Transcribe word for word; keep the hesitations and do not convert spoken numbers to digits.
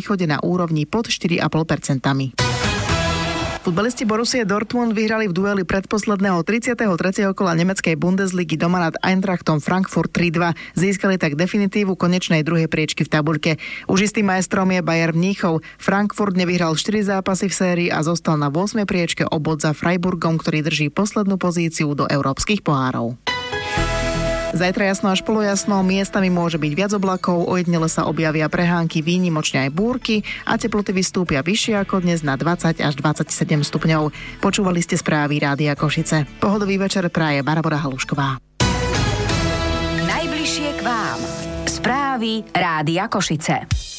východe na úrovni pod štyri a pol percenta. Futbalisti Borussie Dortmund vyhrali v dueli predposledného tridsiateho tretieho kola nemeckej Bundesligy doma nad Eintrachtom Frankfurt tri dva. Získali tak definitívu konečnej druhej priečky v tabuľke. Už istým majstrom je Bayern Mníchov. Frankfurt nevyhral štyri zápasy v sérii a zostal na ôsmej priečke o bod za Freiburgom, ktorý drží poslednú pozíciu do európskych pohárov. Zajtra jasno až polojasno, miestami môže byť viac oblakov, ojedinele sa objavia prehánky, výnimočne aj búrky a teploty vystúpia vyššie ako dnes na dvadsať až dvadsaťsedem stupňov. Počúvali ste správy Rádia Košice. Pohodový večer praje Barbora Halušková. Najbližšie k vám. Správy Rádia Košice.